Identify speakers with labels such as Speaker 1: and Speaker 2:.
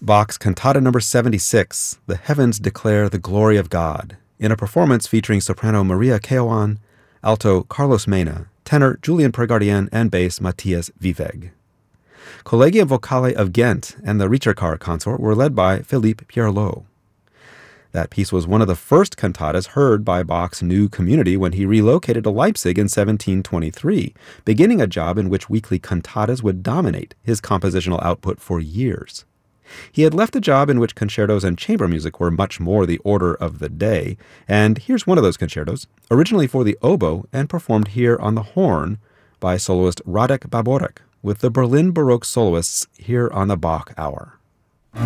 Speaker 1: Bach's Cantata No. 76, The Heavens Declare the Glory of God, in a performance featuring soprano Maria Keown, alto Carlos Mena, tenor Julian Pregardien, and bass Matthias Viveg. Collegium Vocale of Ghent and the Ritterkar consort were led by Philippe Pierlot. That piece was one of the first cantatas heard by Bach's new community when he relocated to Leipzig in 1723, beginning a job in which weekly cantatas would dominate his compositional output for years. He had left a job in which concertos and chamber music were much more the order of the day, and here's one of those concertos, originally for the oboe and performed here on the horn by soloist Radek Baborek, with the Berlin Baroque soloists here on the Bach Hour.